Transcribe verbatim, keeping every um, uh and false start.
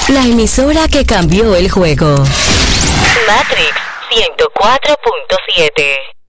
La emisora que cambió el juego. Matrix ciento cuatro punto siete.